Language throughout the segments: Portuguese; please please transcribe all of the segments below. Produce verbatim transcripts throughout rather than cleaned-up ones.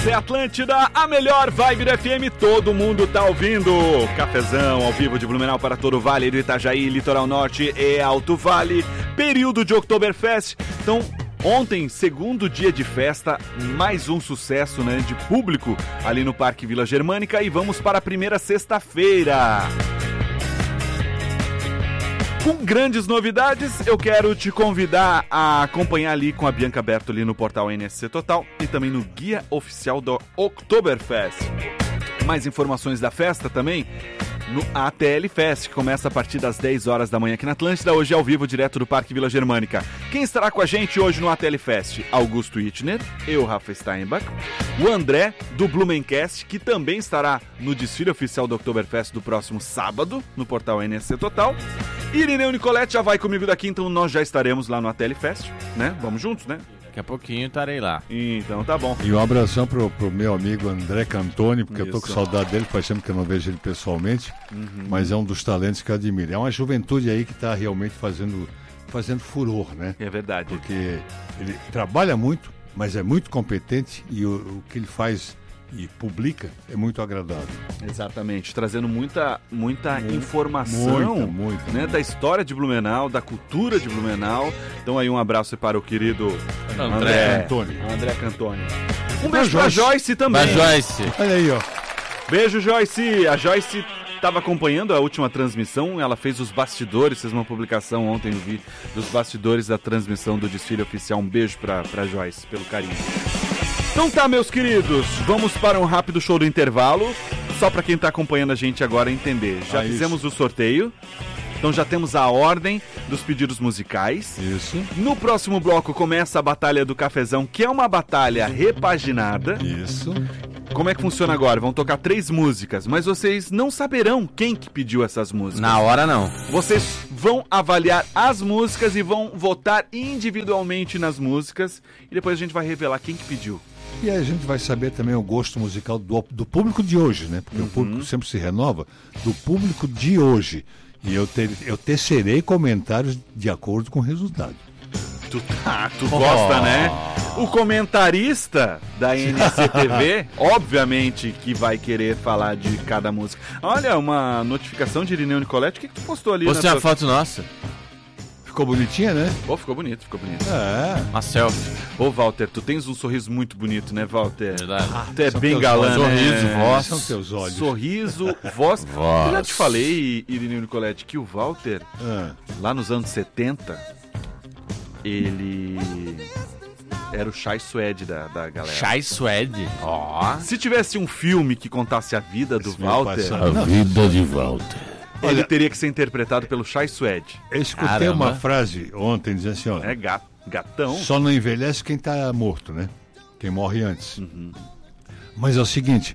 é Atlântida, a melhor vibe do F M, todo mundo tá ouvindo. Cafezão ao vivo de Blumenau para todo o Vale do Itajaí, Litoral Norte e Alto Vale. Período de Oktoberfest. Então, ontem, segundo dia de festa, mais um sucesso, né, de público ali no Parque Vila Germânica. E vamos para a primeira sexta-feira. Com grandes novidades, eu quero te convidar a acompanhar ali com a Bianca Bertoli no portal N S C Total e também no guia oficial do Oktoberfest. Mais informações da festa também no A T L Fest, que começa a partir das dez horas da manhã aqui na Atlântida, hoje ao vivo, direto do Parque Vila Germânica. Quem estará com a gente hoje no A T L Fest? Augusto Itner, eu, Rafa Steinbach, o André, do Blumencast, que também estará no desfile oficial do Oktoberfest do próximo sábado, no portal N S C Total. Irineu Nicolete já vai comigo daqui, então nós já estaremos lá no A T L Fest, né? Vamos juntos, né? Daqui a pouquinho estarei lá. Então tá bom. E um abração pro, pro meu amigo André Cantoni, porque Isso. eu tô com saudade dele, faz tempo que eu não vejo ele pessoalmente, uhum. mas é um dos talentos que eu admiro. É uma juventude aí que tá realmente fazendo, fazendo furor, né? É verdade. Porque ele trabalha muito, mas é muito competente e o, o que ele faz e publica é muito agradável. Exatamente, trazendo muita, muita muito, informação muita, muita, né, muita. da história de Blumenau, da cultura de Blumenau. Então aí um abraço para o querido André, André Cantoni. André Cantoni. Um beijo pra Joyce também. Pra Joyce. Olha aí, ó. Beijo, Joyce. A Joyce estava acompanhando a última transmissão, ela fez os bastidores, fez uma publicação ontem no vídeo dos bastidores da transmissão do desfile oficial. Um beijo pra, pra Joyce, pelo carinho. Então tá, meus queridos, vamos para um rápido show do intervalo, só para quem tá acompanhando a gente agora entender. Já ah, fizemos isso. o sorteio, então já temos a ordem dos pedidos musicais. Isso. No próximo bloco começa a Batalha do Cafezão, que é uma batalha repaginada. Isso. Como é que funciona agora? Vão tocar três músicas, mas vocês não saberão quem que pediu essas músicas. Na hora não. Vocês vão avaliar as músicas e vão votar individualmente nas músicas e depois a gente vai revelar quem que pediu. E aí a gente vai saber também o gosto musical do, do público de hoje, né? Porque uhum. o público sempre se renova, do público de hoje. E eu, ter, eu tecerei comentários de acordo com o resultado. Tu, ah, tu oh. gosta, né? O comentarista da N S C T V, obviamente que vai querer falar de cada música. Olha, uma notificação de Irineu Nicolete, o que, que tu postou ali? Postei na uma tua... foto nossa. Ficou bonitinha, né? Pô, ficou bonito, ficou bonito. É. Uma selfie. Ô, Walter, tu tens um sorriso muito bonito, né, Walter? Verdade. Ah, tu é bem galã, olhos. né? Sorriso, voz. São teus olhos. Sorriso, voz. voz. Eu já te falei, Irineu Nicolete, que o Walter, ah. lá nos anos setenta, ele era o Chai Suede da, da galera. Chai Suede? Ó. Oh. Se tivesse um filme que contasse a vida do Esse Walter... A vida de Walter. Ele Olha, teria que ser interpretado pelo Chai Suede. Eu escutei Caramba. uma frase ontem dizendo assim, ó... É gato, gatão. Só não envelhece quem tá morto, né? Quem morre antes. Uhum. Mas é o seguinte,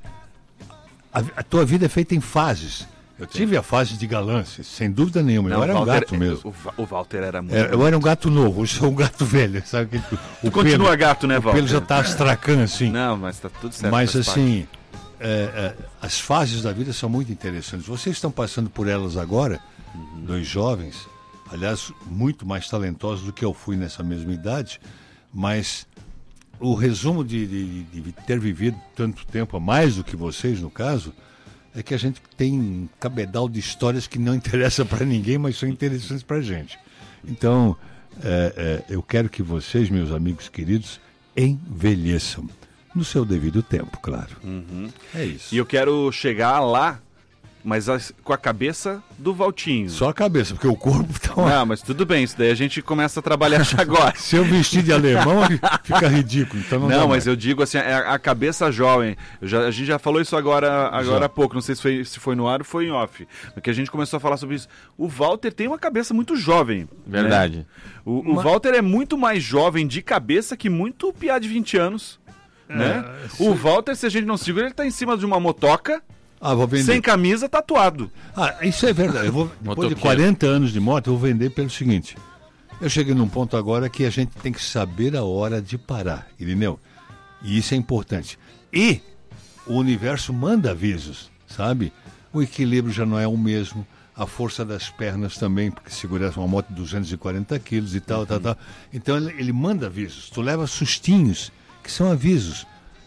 a, a tua vida é feita em fases. Eu Sim. tive a fase de galã, sem dúvida nenhuma. Não, eu era Walter, um gato mesmo. O, o Walter era muito... É, eu era um gato novo, hoje sou um gato velho. Sabe? O tu continua pelo, gato, né, Walter? O pelo já tá astracando assim. Não, mas tá tudo certo. Mas assim... É, é, as fases da vida são muito interessantes. Vocês estão passando por elas agora, uhum. dois jovens, aliás, muito mais talentosos do que eu fui nessa mesma idade, mas o resumo de, de, de ter vivido tanto tempo, a mais do que vocês no caso, é que a gente tem um cabedal de histórias que não interessa para ninguém, mas são interessantes para a gente. Então, é, é, eu quero que vocês, meus amigos queridos, envelheçam. No seu devido tempo, claro. Uhum. É isso. E eu quero chegar lá, mas a, com a cabeça do Valtinho. Só a cabeça, porque o corpo tá... Não, mas tudo bem, isso daí a gente começa a trabalhar já agora. Se eu vestir de alemão, fica ridículo. Então não, não mas mais. eu digo assim, a, a cabeça jovem. Eu já, a gente já falou isso agora, agora há pouco, não sei se foi, se foi no ar ou foi em off. Porque a gente começou a falar sobre isso. O Walter tem uma cabeça muito jovem. Verdade. Né? O, o Mas... Walter é muito mais jovem de cabeça que muito piá de vinte anos. Né? É, se... O Walter, se a gente não segura, ele tá em cima de uma motoca, ah, vou vender. Sem camisa, tatuado. Ah, isso é verdade. Eu vou, depois de quarenta anos de moto, eu vou vender pelo seguinte. Eu cheguei num ponto agora que a gente tem que saber a hora de parar, Irineu. E isso é importante. E o universo manda avisos, sabe? O equilíbrio já não é o mesmo. A força das pernas também, porque segurar uma moto de duzentos e quarenta quilos e tal, uhum. tal, tal. Então ele, ele manda avisos. Tu leva sustinhos, que são avisos.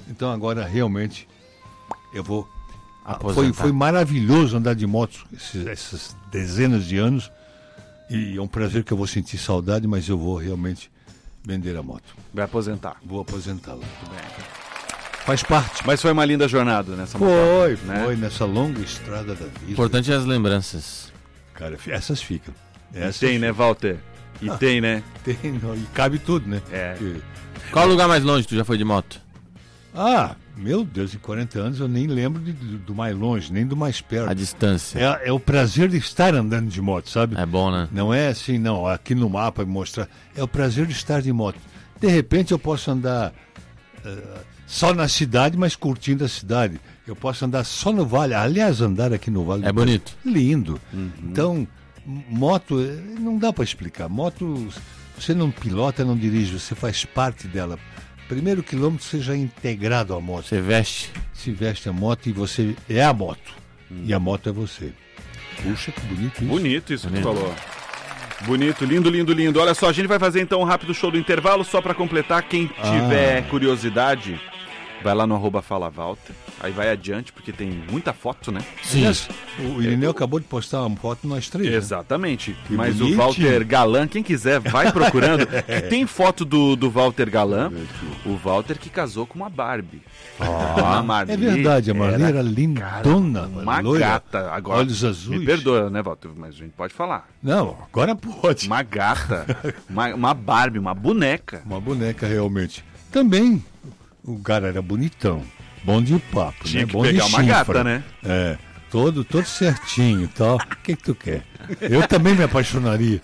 Então agora realmente eu vou... Aposentar. Foi, foi maravilhoso andar de moto esses, essas dezenas de anos. E é um prazer que eu vou sentir saudade, mas eu vou realmente vender a moto. Vai aposentar. Vou aposentá-la. Faz parte. Mas foi uma linda jornada nessa Foi, moto, foi, né? nessa longa estrada da vida. Importante é as lembranças. Cara, essas ficam. Essas Tem, né, Walter? E Ah. tem, né? Tem, não, e cabe tudo, né? É. E- Qual o lugar mais longe que tu já foi de moto? Ah, meu Deus, em quarenta anos eu nem lembro de- do, do mais longe, nem do mais perto. A distância. É, é o prazer de estar andando de moto, sabe? É bom, né? Não é assim, não, aqui no mapa mostrar. É o prazer de estar de moto. De repente eu posso andar eh, só na cidade, mas curtindo a cidade. Eu posso andar só no vale. Aliás, andar aqui no vale. É bonito. Lindo. Então, m- moto, eh, não dá para explicar. Moto, você não pilota, não dirige, você faz parte dela. Primeiro quilômetro você já é integrado à moto. Você veste. Se veste a moto e você é a moto. E a moto é você. Puxa, que bonito isso. Bonito isso que tu Bonito. falou. Bonito, lindo, lindo, lindo. Olha só, a gente vai fazer então um rápido show do intervalo, só pra completar. Quem tiver curiosidade, vai lá no arroba Fala Walter. Aí vai adiante, porque tem muita foto, né? Sim. Aliás, o Irineu acabou de postar uma foto nós três. né? Exatamente. Que Mas bonitinho. o Walter Galan, quem quiser, vai procurando. Que tem foto do, do Walter Galan. O Walter que casou com uma Barbie. A Marli É verdade, a Marli era, era lindona. uma loira, gata. Agora, olhos azuis. me perdoa, né, Walter? Mas a gente pode falar. Não, agora pode. Uma gata, uma, uma Barbie, uma boneca. Uma boneca, realmente. Também, o cara era bonitão. Bom de papo, Tinha né? que Bom pegar de uma chifra. gata, né? É, todo, todo certinho e tal. O que que tu quer? Eu também me apaixonaria.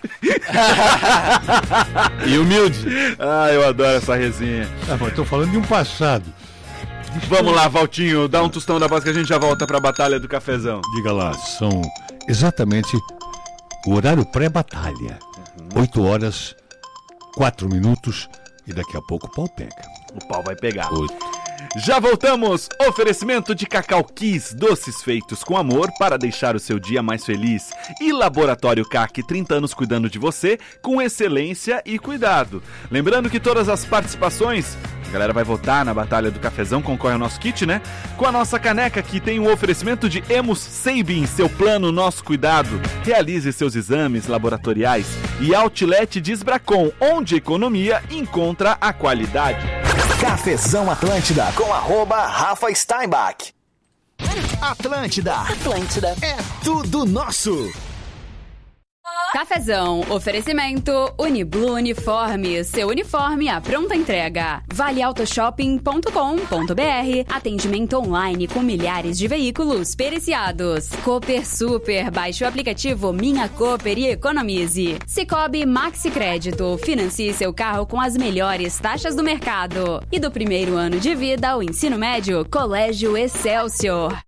E humilde. Ah, eu adoro essa resenha. Ah, mas tô falando de um passado. Vamos lá, Valtinho, dá um tostão da voz que a gente já volta pra Batalha do Cafezão. Diga lá, são exatamente o horário pré-batalha. Oito horas, quatro minutos e daqui a pouco o pau pega. O pau vai pegar. Oito. Já voltamos! Oferecimento de Cacau Kiss, doces feitos com amor para deixar o seu dia mais feliz. E Laboratório C A C, trinta anos cuidando de você com excelência e cuidado. Lembrando que todas as participações, a galera vai votar na Batalha do Cafezão, concorre ao nosso kit, né? Com a nossa caneca que tem um oferecimento de Emus Sabin, seu plano, nosso cuidado. Realize seus exames laboratoriais. E Outlet Disbracon, onde a economia encontra a qualidade. Cafezão Atlântida com arroba Rafa Steinbach. Atlântida Atlântida. é tudo nosso. Cafezão, oferecimento Uniblue Uniforme, seu uniforme à pronta entrega. vale auto shopping ponto com ponto b r, atendimento online com milhares de veículos periciados. Cooper Super, baixe o aplicativo Minha Cooper e economize. Cicobi Maxi Crédito, financie seu carro com as melhores taxas do mercado. E do primeiro ano de vida ao ensino médio, Colégio Excelsior.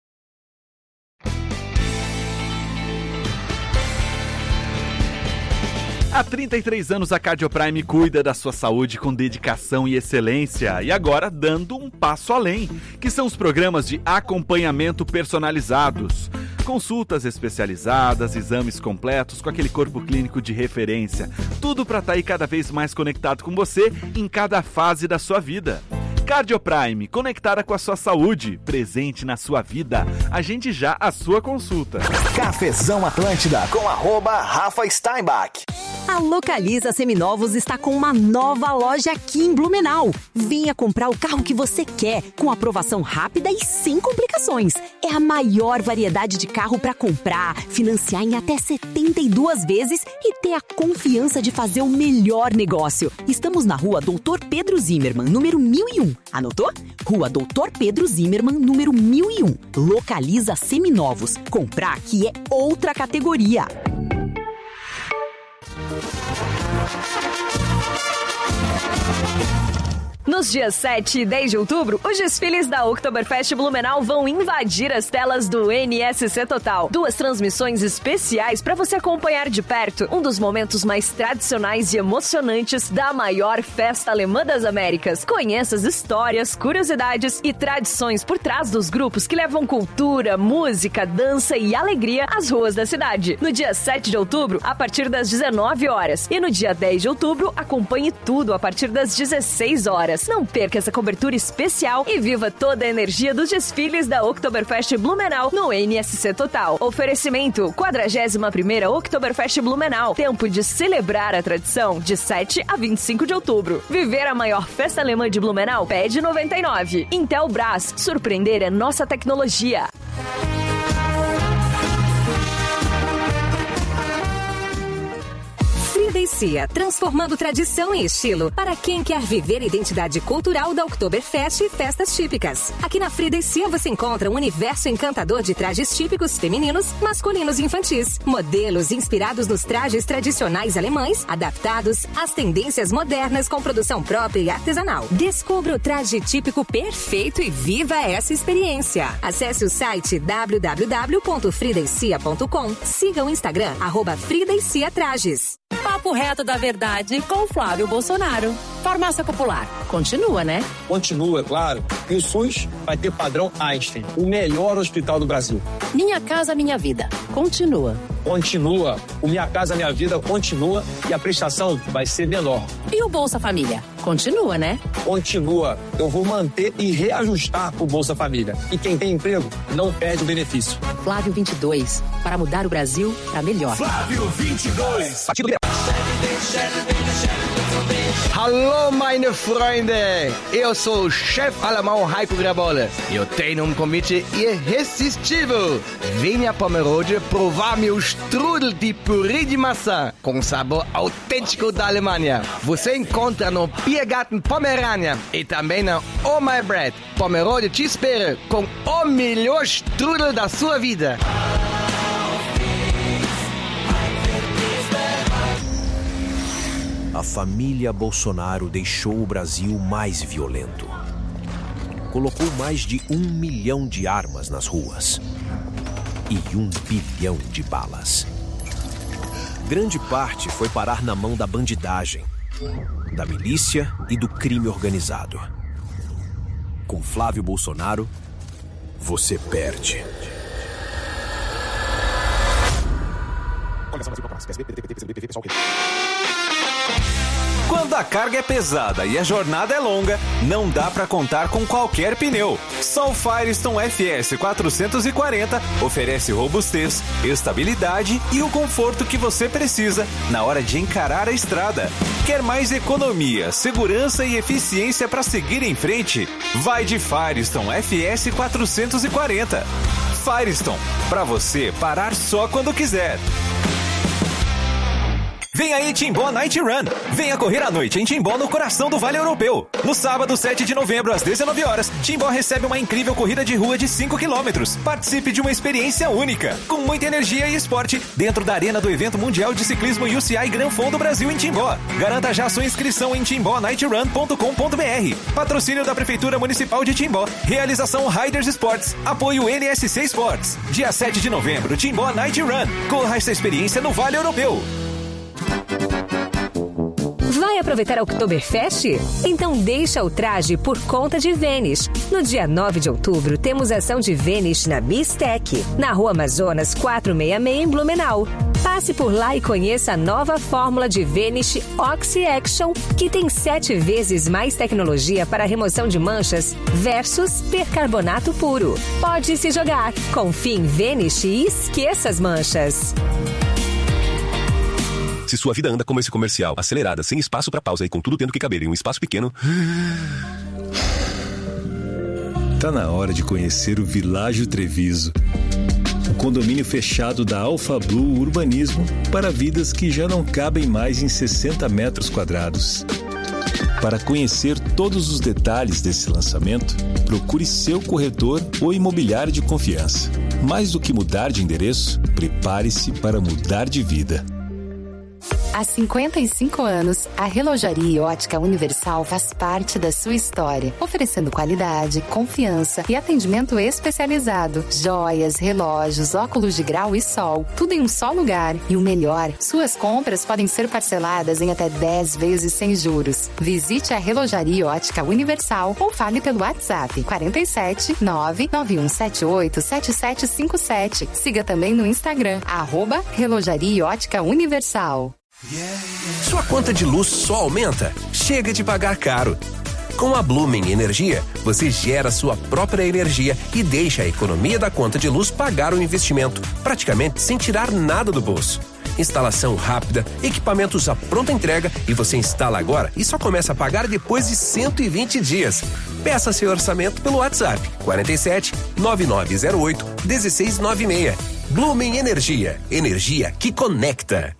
Há trinta e três anos a Cardioprime cuida da sua saúde com dedicação e excelência. E agora dando um passo além, que são os programas de acompanhamento personalizados. Consultas especializadas, exames completos com aquele corpo clínico de referência. Tudo para estar aí cada vez mais conectado com você em cada fase da sua vida. Cardioprime, conectada com a sua saúde, presente na sua vida. Agende já a sua consulta. Cafezão Atlântida com arroba Rafa Steinbach. A Localiza Seminovos está com uma nova loja aqui em Blumenau. Venha comprar o carro que você quer, com aprovação rápida e sem complicações. É a maior variedade de carro para comprar, financiar em até setenta e duas vezes e ter a confiança de fazer o melhor negócio. Estamos na rua Doutor Pedro Zimmermann, número mil e um. Anotou? Rua Doutor Pedro Zimmermann, número mil e um. Localiza Seminovos. Comprar aqui é outra categoria. Nos dias sete e dez de outubro, os desfiles da Oktoberfest Blumenau vão invadir as telas do N S C Total. Duas transmissões especiais para você acompanhar de perto um dos momentos mais tradicionais e emocionantes da maior festa alemã das Américas. Conheça as histórias, curiosidades e tradições por trás dos grupos que levam cultura, música, dança e alegria às ruas da cidade. No dia sete de outubro, a partir das dezenove horas. E no dia dez de outubro, acompanhe tudo a partir das dezesseis horas. dias. Não perca essa cobertura especial e viva toda a energia dos desfiles da Oktoberfest Blumenau no N S C Total. Oferecimento quadragésima primeira Oktoberfest Blumenau. Tempo de celebrar a tradição de sete a vinte e cinco de outubro. Viver a maior festa alemã de Blumenau? Pede noventa e nove. Intelbras. Surpreender é nossa tecnologia. Frida e Cia, transformando tradição em estilo para quem quer viver a identidade cultural da Oktoberfest e festas típicas. Aqui na Frida e Cia você encontra um universo encantador de trajes típicos femininos, masculinos e infantis. Modelos inspirados nos trajes tradicionais alemães, adaptados às tendências modernas com produção própria e artesanal. Descubra o traje típico perfeito e viva essa experiência. Acesse o site w w w ponto frida e cia ponto com. Siga o Instagram, arroba Frida e Cia Trajes. Papo reto da verdade com Flávio Bolsonaro. Farmácia Popular. Continua, né? Continua, claro. E o SUS vai ter padrão Einstein, o melhor hospital do Brasil. Minha Casa Minha Vida. Continua. Continua. O Minha Casa Minha Vida continua e a prestação vai ser menor. E o Bolsa Família? Continua, né? Continua. Eu vou manter e reajustar o Bolsa Família. E quem tem emprego não perde o benefício. Flávio vinte e dois. Para mudar o Brasil para melhor. Flávio vinte e dois. Partido Hallo, meine Freunde! Eu sou o chefe alemão Heiko Grabolle. Eu tenho um convite irresistível. Venha para Pomerode provar meu strudel de purê de maçã com sabor autêntico da Alemanha. Você encontra no Biergarten Pomerania e também na Oh My Bread. Pomerode te espera com o melhor strudel da sua vida. A família Bolsonaro deixou o Brasil mais violento. Colocou mais de um milhão de armas nas ruas e um bilhão de balas. Grande parte foi parar na mão da bandidagem, da milícia e do crime organizado. Com Flávio Bolsonaro, você perde. Quando a carga é pesada e a jornada é longa, não dá para contar com qualquer pneu. Só o Firestone F S quatrocentos e quarenta oferece robustez, estabilidade e o conforto que você precisa na hora de encarar a estrada. Quer mais economia, segurança e eficiência para seguir em frente? Vai de Firestone F S quatrocentos e quarenta. Firestone, para você parar só quando quiser. Vem aí Timbó Night Run. Venha correr à noite em Timbó, no coração do Vale Europeu. No sábado, sete de novembro, às dezenove horas, Timbó recebe uma incrível corrida de rua de cinco quilômetros. Participe de uma experiência única, com muita energia e esporte, dentro da arena do evento mundial de ciclismo U C I Gran Fondo Brasil em Timbó. Garanta já sua inscrição em timbó night run ponto com ponto b r. Patrocínio da Prefeitura Municipal de Timbó. Realização Riders Sports. Apoio N S C Sports. Dia sete de novembro, Timbó Night Run. Corra essa experiência no Vale Europeu. Vai aproveitar a Oktoberfest? Então deixa o traje por conta de Vênice. No dia nove de outubro, temos ação de Vênice na Bistec, na Rua Amazonas quatrocentos e sessenta e seis, em Blumenau. Passe por lá e conheça a nova fórmula de Vênice Oxy Action, que tem sete vezes mais tecnologia para remoção de manchas versus percarbonato puro. Pode se jogar. Confie em Vênice e esqueça as manchas. Se sua vida anda como esse comercial, acelerada, sem espaço para pausa e com tudo tendo que caber em um espaço pequeno... Tá na hora de conhecer o Világio Treviso. O condomínio fechado da Alfa Blue Urbanismo para vidas que já não cabem mais em sessenta metros quadrados. Para conhecer todos os detalhes desse lançamento, procure seu corretor ou imobiliário de confiança. Mais do que mudar de endereço, prepare-se para mudar de vida. Há cinquenta e cinco anos, a Relojaria Ótica Universal faz parte da sua história, oferecendo qualidade, confiança e atendimento especializado. Joias, relógios, óculos de grau e sol, tudo em um só lugar. E o melhor, suas compras podem ser parceladas em até dez vezes sem juros. Visite a Relojaria Ótica Universal ou fale pelo WhatsApp quarenta e sete, nove nove um sete oito, sete sete cinco sete. Siga também no Instagram, arroba Relojaria Ótica Universal. Sua conta de luz só aumenta? Chega de pagar caro. Com a Blumen Energia, você gera sua própria energia e deixa a economia da conta de luz pagar o investimento, praticamente sem tirar nada do bolso. Instalação rápida, equipamentos à pronta entrega e você instala agora e só começa a pagar depois de cento e vinte dias. Peça seu orçamento pelo WhatsApp quarenta e sete, nove nove zero oito, um seis nove seis. Blumen Energia, energia que conecta.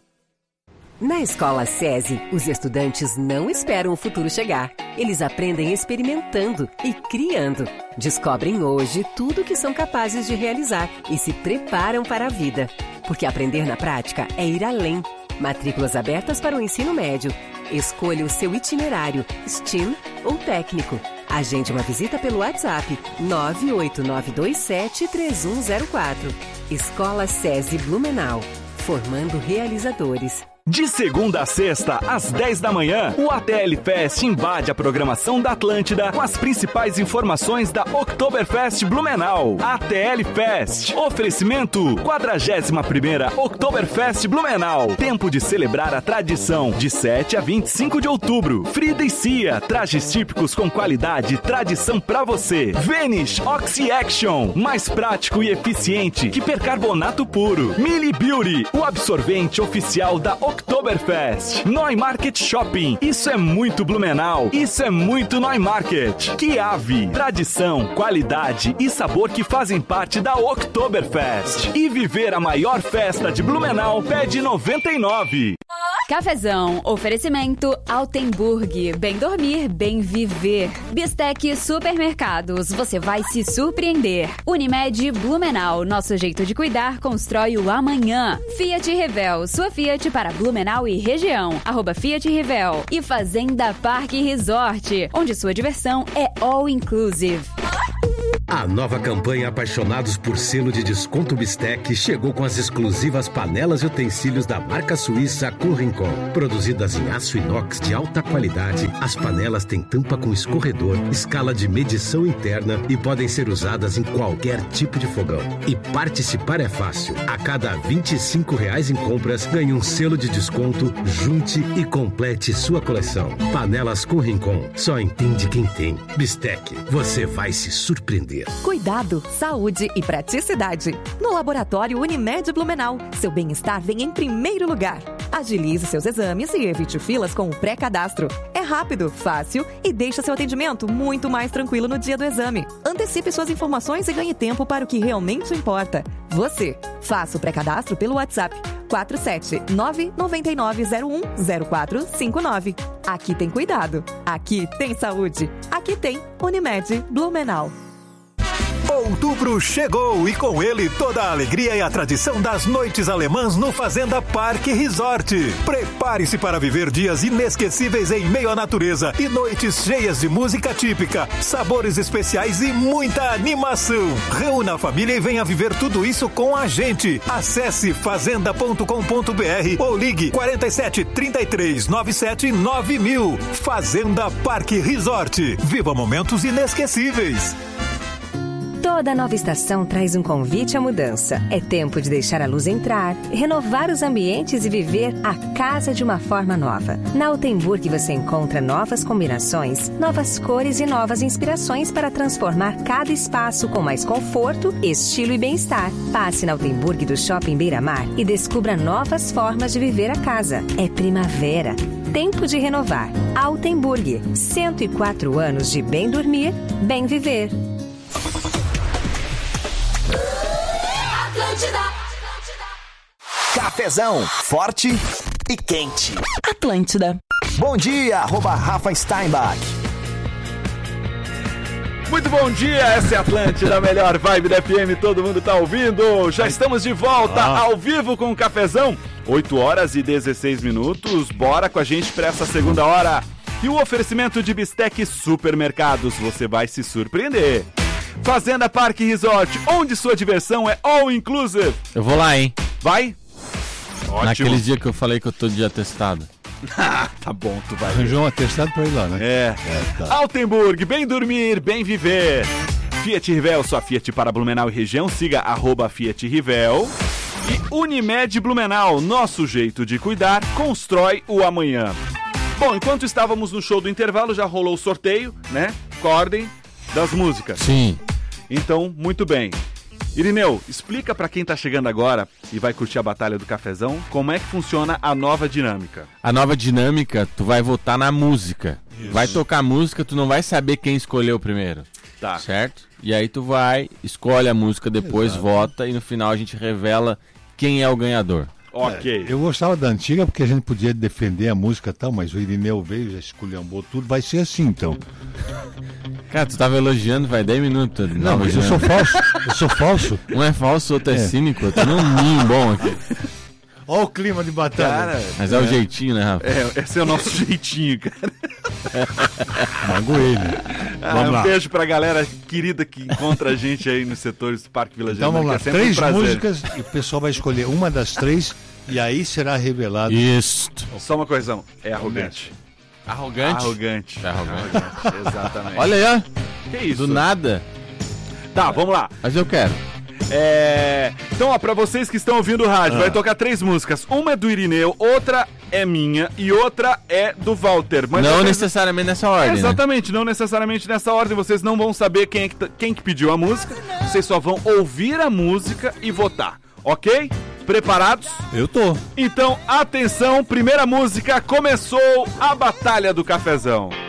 Na Escola SESI, os estudantes não esperam o futuro chegar. Eles aprendem experimentando e criando. Descobrem hoje tudo o que são capazes de realizar e se preparam para a vida. Porque aprender na prática é ir além. Matrículas abertas para o ensino médio. Escolha o seu itinerário, STEAM ou técnico. Agende uma visita pelo WhatsApp nove oito nove dois sete três um zero quatro. Escola SESI Blumenau. Formando realizadores. De segunda a sexta, às dez da manhã, o A T L Fest invade a programação da Atlântida com as principais informações da Oktoberfest Blumenau. A T L Fest. Oferecimento quadragésima primeira Oktoberfest Blumenau. Tempo de celebrar a tradição. De sete a vinte e cinco de outubro. Frida e Cia. Trajes típicos com qualidade e tradição pra você. Vanish Oxy Action. Mais prático e eficiente que percarbonato puro. Mili Beauty. O absorvente oficial da Oktoberfest. Oktoberfest, Neumarket Shopping, isso é muito Blumenau, isso é muito Neumarket. Chiavi, tradição, qualidade e sabor que fazem parte da Oktoberfest. E viver a maior festa de Blumenau pede noventa e nove. Cafezão, oferecimento Altenburg, bem dormir, bem viver. Bistec Supermercados, você vai se surpreender. Unimed Blumenau, nosso jeito de cuidar constrói o amanhã. Fiat Revel, sua Fiat para Blumenau e região, arroba Fiat Revel. E Fazenda Parque Resort, onde sua diversão é all inclusive. A nova campanha Apaixonados por Selo de Desconto Bistec chegou com as exclusivas panelas e utensílios da marca suíça Kurrincon. Produzidas em aço inox de alta qualidade, as panelas têm tampa com escorredor, escala de medição interna e podem ser usadas em qualquer tipo de fogão. E participar é fácil. A cada vinte e cinco reais em compras, ganhe um selo de desconto, junte e complete sua coleção. Panelas Kurrincon, só entende quem tem. Bistec, você vai se surpreender. Cuidado, saúde e praticidade. No Laboratório Unimed Blumenau, seu bem-estar vem em primeiro lugar. Agilize seus exames e evite filas com o pré-cadastro. É rápido, fácil e deixa seu atendimento muito mais tranquilo no dia do exame. Antecipe suas informações e ganhe tempo para o que realmente importa. Você. Faça o pré-cadastro pelo WhatsApp quatro sete nove nove nove zero um zero quatro cinco nove. Aqui tem cuidado. Aqui tem saúde. Aqui tem Unimed Blumenau. Outubro chegou e com ele toda a alegria e a tradição das noites alemãs no Fazenda Parque Resort. Prepare-se para viver dias inesquecíveis em meio à natureza e noites cheias de música típica, sabores especiais e muita animação. Reúna a família e venha viver tudo isso com a gente. Acesse fazenda ponto com ponto br ou ligue quarenta e sete, trinta e três, noventa e sete, nove mil. Fazenda Parque Resort. Viva momentos inesquecíveis. Toda nova estação traz um convite à mudança. É tempo de deixar a luz entrar, renovar os ambientes e viver a casa de uma forma nova. Na Altenburg você encontra novas combinações, novas cores e novas inspirações para transformar cada espaço com mais conforto, estilo e bem-estar. Passe na Altenburg do Shopping Beira-Mar e descubra novas formas de viver a casa. É primavera. Tempo de renovar. Altenburg. cento e quatro anos de bem dormir, bem viver. Cafezão, forte e quente. Atlântida. Bom dia, arroba Rafa Steinbach. Muito bom dia, essa é a Atlântida, a melhor vibe da F M, todo mundo tá ouvindo. Já estamos de volta ah. ao vivo com o Cafezão, oito horas e dezesseis minutos. Bora com a gente para essa segunda hora. E o oferecimento de Bistec Supermercados, você vai se surpreender. Fazenda Parque Resort, onde sua diversão é all inclusive. Eu vou lá, hein? Vai? Ótimo. Naquele dia que eu falei que eu tô de atestado. Tá bom, tu vai. Arranjou um atestado pra ir lá, né? É. é tá. Altenburg, bem dormir, bem viver. Fiat Rivel, sua Fiat para Blumenau e região, siga arroba Fiat Rivel. E Unimed Blumenau, nosso jeito de cuidar, constrói o amanhã. Bom, enquanto estávamos no show do intervalo, já rolou o sorteio, né? Com a ordem das músicas. Sim. Então, muito bem. Irineu, explica pra quem tá chegando agora e vai curtir a Batalha do Cafezão, como é que funciona a nova dinâmica. A nova dinâmica, tu vai votar na música. Isso. Vai tocar música, tu não vai saber quem escolheu primeiro. Tá. Certo? E aí tu vai, escolhe a música, depois Exato. vota e no final a gente revela quem é o ganhador. Ok. É, eu gostava da antiga porque a gente podia defender a música e tal, mas o Irineu veio, já esculhambou tudo, vai ser assim então. Cara, tu tava elogiando, vai dez minutos. Não, mas eu sou falso. Eu sou falso. Um é falso, outro é, é cínico, eu tô num ninho bom aqui. Olha o clima de batalha. Cara, mas é, é o jeitinho, né, Rafa? É, esse é o nosso jeitinho, cara. Magoei, né? Ah, um lá. Beijo pra galera querida que encontra a gente aí nos setores do Parque Vila Então vamos lá, é três um músicas e o pessoal vai escolher uma das três e aí será revelado. Isso. Só uma coisão, é arrogante. Arrogante? Arrogante. É arrogante. Exatamente. Olha aí, ó. Que isso? Do nada. Tá, vamos lá. Mas eu quero. É... Então, ó, pra vocês que estão ouvindo o rádio, ah. vai tocar três músicas. Uma é do Irineu, outra é minha e outra é do Walter. Mas não quero... necessariamente nessa ordem, é, Exatamente, né? não necessariamente nessa ordem. Vocês não vão saber quem, é que t... quem que pediu a música. Vocês só vão ouvir a música e votar, ok? Preparados? Eu tô. Então, atenção, primeira música, começou a Batalha do Cafezão.